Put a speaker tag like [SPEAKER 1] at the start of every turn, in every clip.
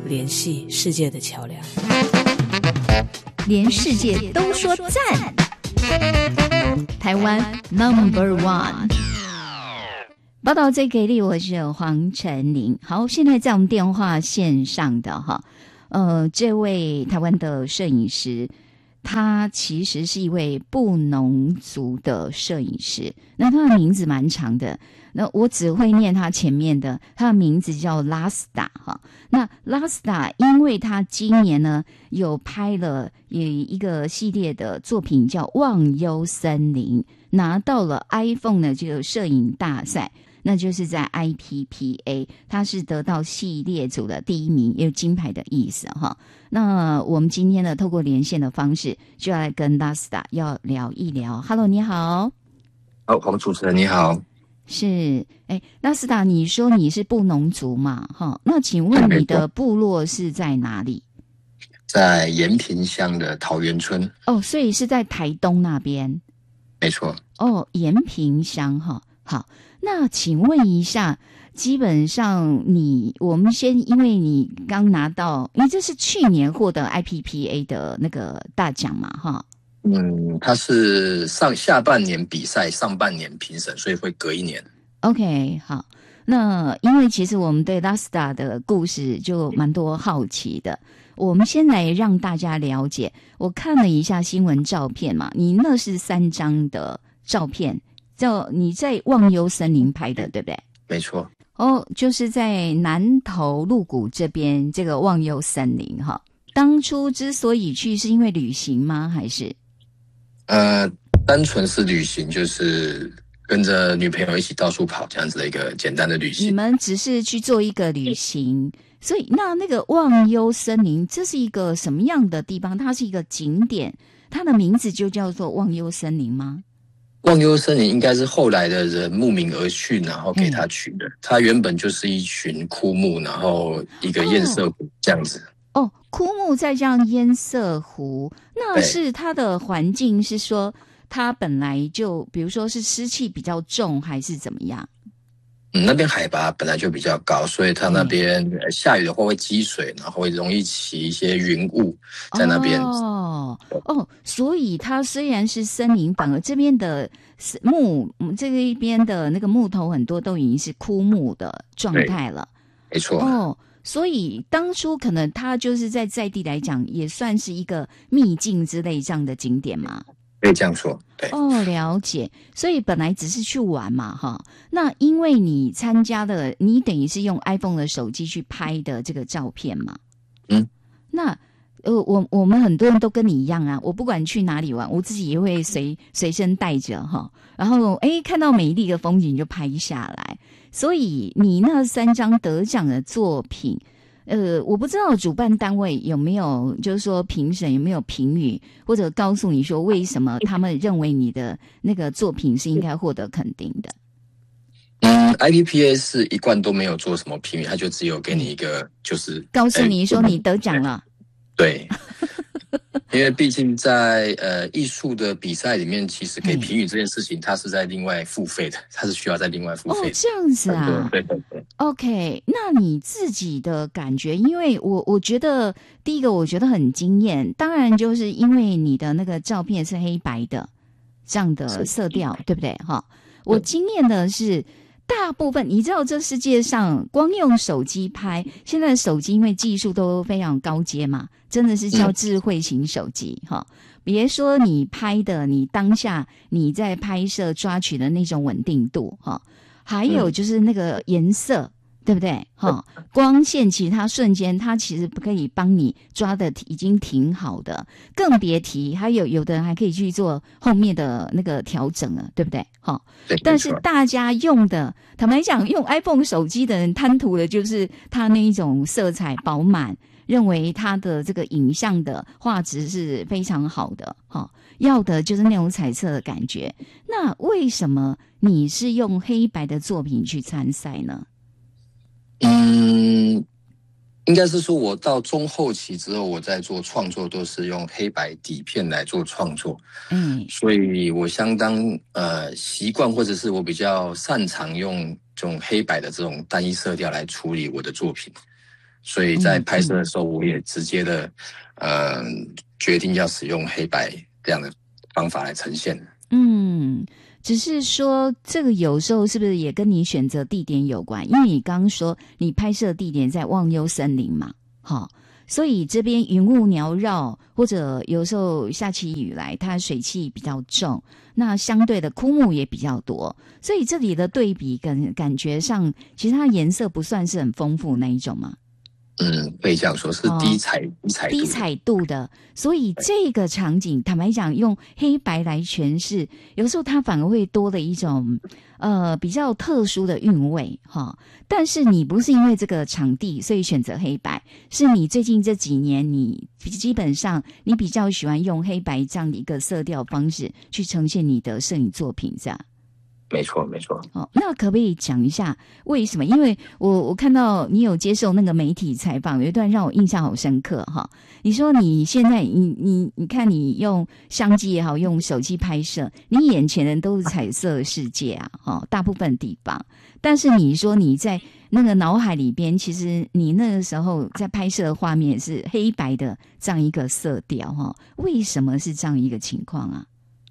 [SPEAKER 1] 联系世界的桥梁。
[SPEAKER 2] 连世界都说赞，台湾 No.1。报道最给力，我是黄晨林。好，现在在我们电话线上的这位台湾的摄影师，他其实是一位布农族的摄影师。那他的名字蛮长的，那我只会念他前面的，他的名字叫拉斯达哈。那拉斯达，因为他今年呢有拍了一个系列的作品叫《忘忧森林》，拿到了 iPhone 的这个摄影大赛。那就是在 IPPA， 他是得到系列组的第1名，也有金牌的意思哈。那我们今天呢，透过连线的方式，就要来跟拉斯达要聊一聊。Hello， 你好。
[SPEAKER 3] 好，黄主持人你好。
[SPEAKER 2] 是，拉斯达，你说你是布农族嘛？哈，那请问你的部落是在哪里？
[SPEAKER 3] 在延平乡的桃源村。
[SPEAKER 2] 哦，所以是在台东那边。
[SPEAKER 3] 没错。
[SPEAKER 2] 哦，延平乡哈，好。那请问一下，基本上我们先，因为你刚拿到，因为这是去年获得 IPPA 的那个大奖嘛，哈。
[SPEAKER 3] 它是下半年比赛，上半年评审，所以会隔1年。
[SPEAKER 2] OK， 好。那因为其实我们对拉斯达的故事就蛮多好奇的，我们先来让大家了解。我看了一下新闻照片嘛，你那是3张的照片。你在忘忧森林拍的，对不对？
[SPEAKER 3] 没错。
[SPEAKER 2] 哦，就是在南投鹿谷这边这个忘忧森林哈。当初之所以去，是因为旅行吗？还是？
[SPEAKER 3] 单纯是旅行，就是跟着女朋友一起到处跑这样子的一个简单的旅行。
[SPEAKER 2] 你们只是去做一个旅行，所以那个忘忧森林，这是一个什么样的地方？它是一个景点，它的名字就叫做忘忧森林吗？
[SPEAKER 3] 忘忧森林应该是后来的人慕名而去，然后给他取的。它原本就是一群枯木，然后一个堰塞湖这样子。
[SPEAKER 2] 哦，枯木再加上堰塞湖，那是它的环境是说它本来就，比如说是湿气比较重，还是怎么样？
[SPEAKER 3] 那边海拔本来就比较高，所以它那边下雨的话会积水，然后会容易起一些云雾在那边。
[SPEAKER 2] 所以它虽然是森林，反而这边的这个一边的那个木头很多都已经是枯木的状态了。
[SPEAKER 3] 没错。
[SPEAKER 2] 所以当初可能它就是在地来讲，也算是一个秘境之类这样的景点嘛。
[SPEAKER 3] 可以这样说，对。
[SPEAKER 2] 了解。所以本来只是去玩嘛，哈。那因为你参加的，你等于是用 iPhone 的手机去拍的这个照片嘛。那我们很多人都跟你一样啊，我不管去哪里玩，我自己也会随身带着哈。然后看到美丽的风景就拍下来。所以你那3张得奖的作品。我不知道主办单位有没有，就是说评审有没有评语，或者告诉你说为什么他们认为你的那个作品是应该获得肯定的。
[SPEAKER 3] IPPA 是一贯都没有做什么评语，他就只有给你一个，就是
[SPEAKER 2] 告诉你说你得奖了。
[SPEAKER 3] 对。因为毕竟在艺术的比赛里面，其实给评语这件事情，它是在另外付费的，它是需要在另外付费的。
[SPEAKER 2] 这样子啊。
[SPEAKER 3] 对。
[SPEAKER 2] OK， 那你自己的感觉，因为我觉得第一个我觉得很惊艳，当然就是因为你的那个照片是黑白的这样的色调，对不对哈？我惊艳的是大部分，你知道这世界上光用手机拍，现在的手机因为技术都非常高阶嘛，真的是叫智慧型手机哈。别说你拍的，你当下你在拍摄抓取的那种稳定度哈，还有就是那个颜色，对不对哈？光线其实它瞬间它其实不可以帮你抓的已经挺好的，更别提还有的人还可以去做后面的那个调整了，对不对哈？但是大家用的，坦白讲，用 iPhone 手机的人贪图的就是它那一种色彩饱满，认为它的这个影像的画质是非常好的哈，要的就是那种彩色的感觉。那为什么你是用黑白的作品去参赛呢？
[SPEAKER 3] 应该是说我到中后期之后，我在做创作都是用黑白底片来做创作。所以我相当习惯，或者是我比较擅长用这种黑白的这种单一色调来处理我的作品。 所以在拍摄的时候，我也直接的决定要使用黑白这样的方法来呈现。
[SPEAKER 2] 只是说这个有时候是不是也跟你选择地点有关？因为你刚刚说你拍摄地点在忘忧森林嘛，所以这边云雾缭绕，或者有时候下起雨来，它水汽比较重，那相对的枯木也比较多，所以这里的对比跟感觉上，其实它颜色不算是很丰富那一种嘛。
[SPEAKER 3] 可以这样说，是低彩
[SPEAKER 2] 度的，所以这个场景坦白讲用黑白来诠释，有时候它反而会多了一种比较特殊的韵味但是你不是因为这个场地所以选择黑白，是你最近这几年你基本上你比较喜欢用黑白这样的一个色调方式去呈现你的摄影作品，这样。
[SPEAKER 3] 没错。
[SPEAKER 2] 那可不可以讲一下为什么？因为我看到你有接受那个媒体采访，有一段让我印象好深刻你说你现在你看你用相机也好，用手机拍摄，你眼前的都是彩色世界大部分地方。但是你说你在那个脑海里边，其实你那个时候在拍摄的画面是黑白的这样一个色调为什么是这样一个情况啊？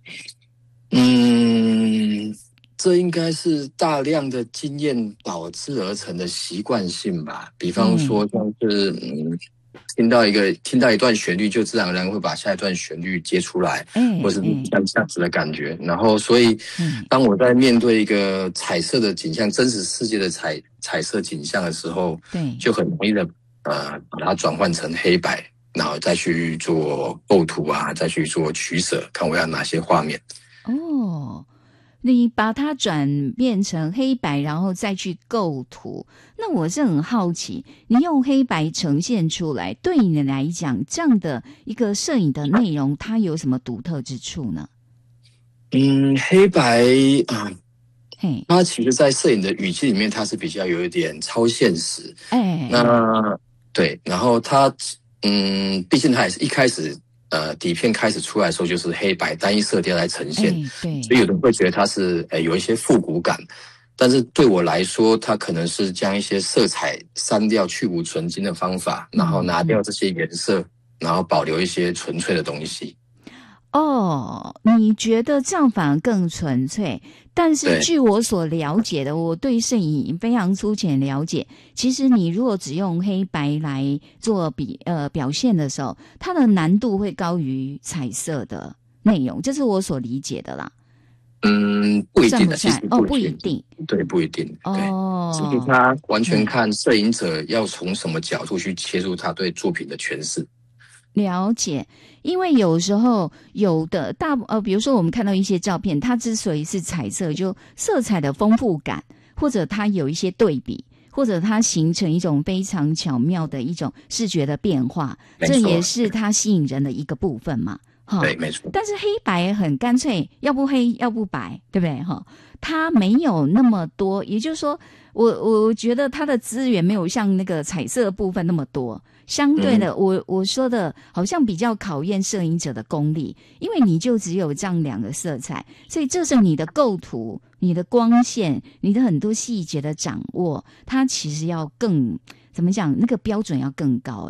[SPEAKER 3] 这应该是大量的经验导致而成的习惯性吧。比方说，像是听到一段旋律，就自然而然会把下一段旋律接出来，或是像这样子的感觉。然后，所以当我在面对一个彩色的景象、真实世界的彩色景象的时候，就很容易的把它转换成黑白，然后再去做构图啊，再去做取舍，看我要哪些画面。
[SPEAKER 2] 你把它转变成黑白，然后再去构图。那我是很好奇，你用黑白呈现出来，对你来讲，这样的一个摄影的内容，它有什么独特之处呢？
[SPEAKER 3] 黑白它其实在摄影的语境里面，它是比较有一点超现实。那对，然后它毕竟它也是一开始。底片开始出来的时候就是黑白单一色调来呈现，所以有人会觉得它是有一些复古感，但是对我来说，它可能是将一些色彩删掉、去无存菁的方法，然后拿掉这些颜色，然后保留一些纯粹的东西。
[SPEAKER 2] 你觉得这样反而更纯粹？但是据我所了解的，我对摄影非常粗浅了解，其实你如果只用黑白来做表现的时候，它的难度会高于彩色的内容，这是我所理解的啦。
[SPEAKER 3] 不一定的，其实
[SPEAKER 2] 不一定，
[SPEAKER 3] 对，不一定，所以他完全看摄影者要从什么角度去切入他对作品的诠释。
[SPEAKER 2] 了解，因为有时候有的比如说我们看到一些照片，它之所以是彩色，就色彩的丰富感，或者它有一些对比，或者它形成一种非常巧妙的一种视觉的变化，这也是它吸引人的一个部分嘛。
[SPEAKER 3] 对，没错。
[SPEAKER 2] 但是黑白很干脆，要不黑要不白，对不对？它没有那么多，也就是说，我觉得它的资源没有像那个彩色的部分那么多。相对的，我说的好像比较考验摄影者的功力，因为你就只有这样两个色彩，所以这是你的构图、你的光线、你的很多细节的掌握，它其实要更怎么讲，那个标准要更高。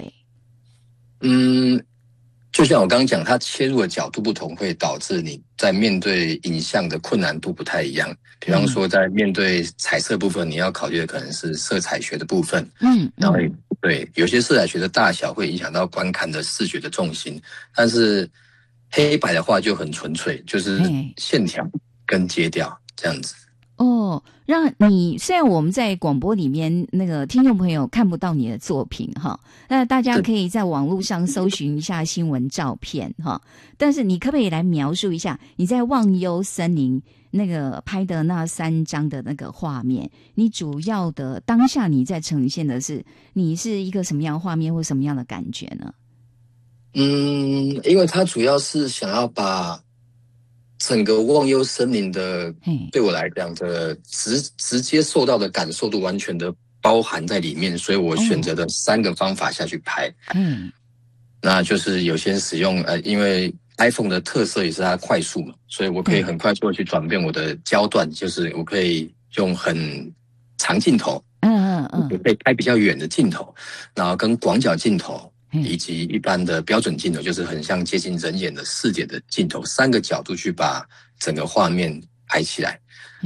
[SPEAKER 3] 就像我刚刚讲，它切入的角度不同，会导致你在面对影像的困难度不太一样。比方说，在面对彩色部分，你要考虑的可能是色彩学的部分。然后对，有些色彩学的大小会影响到观看的视觉的重心，但是黑白的话就很纯粹，就是线条跟接调这样子。
[SPEAKER 2] 让你虽然我们在广播里面那个听众朋友看不到你的作品那大家可以在网络上搜寻一下新闻照片但是你可不可以来描述一下你在忘忧森林那个拍的那3张的那个画面，你主要的当下你在呈现的是你是一个什么样的画面或什么样的感觉呢？
[SPEAKER 3] 因为它主要是想要把整个忘忧森林的对我来讲的直接受到的感受度完全的包含在里面，所以我选择的3个方法下去拍。那就是有些使用因为 iPhone 的特色也是它快速嘛，所以我可以很快速的去转变我的焦段，就是我可以用很长镜头， 可以拍比较远的镜头，然后跟广角镜头。以及一般的标准镜头，就是很像接近人眼的视点的镜头，3个角度去把整个画面拍起来。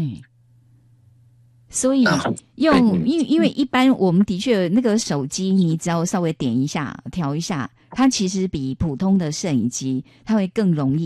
[SPEAKER 2] 所以因为一般我们的确那个手机，你只要稍微点一下、调一下，它其实比普通的摄影机它会更容易。